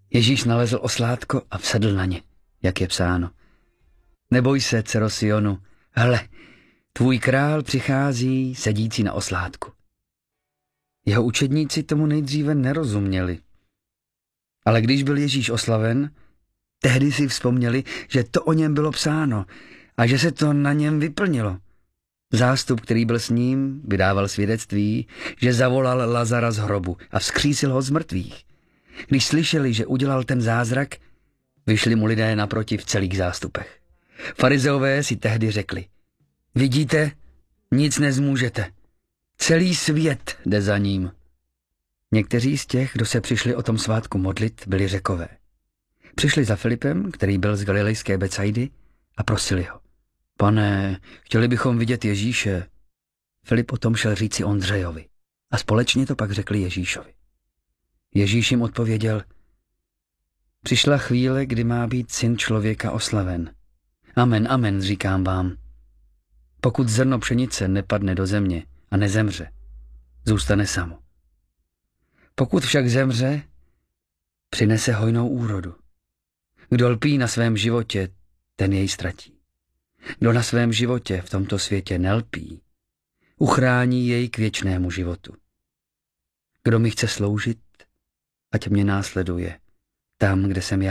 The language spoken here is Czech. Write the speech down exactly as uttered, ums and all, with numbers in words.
Ježíš nalezl oslátko a vsedl na ně, jak je psáno. Neboj se, dcero Sionu, hle, tvůj král přichází sedící na oslátku. Jeho učedníci tomu nejdříve nerozuměli. Ale když byl Ježíš oslaven, tehdy si vzpomněli, že to o něm bylo psáno a že se to na něm vyplnilo. Zástup, který byl s ním, vydával svědectví, že zavolal Lazara z hrobu a vzkřísil ho z mrtvých. Když slyšeli, že udělal ten zázrak, vyšli mu lidé naproti v celých zástupech. Farizeové si tehdy řekli, vidíte, nic nezmůžete. Celý svět jde za ním. Někteří z těch, kdo se přišli o tom svátku modlit, byli Řekové. Přišli za Filipem, který byl z galilejské Becajdy, a prosili ho. Pane, chtěli bychom vidět Ježíše. Filip o tom šel říci Ondřejovi a společně to pak řekli Ježíšovi. Ježíš jim odpověděl, přišla chvíle, kdy má být syn člověka oslaven. Amen, amen, říkám vám. Pokud zrno pšenice nepadne do země a nezemře, zůstane samo. Pokud však zemře, přinese hojnou úrodu. Kdo lpí na svém životě, ten jej ztratí. Kdo na svém životě v tomto světě nelpí, uchrání jej k věčnému životu. Kdo mi chce sloužit, ať mě následuje tam, kde jsem já.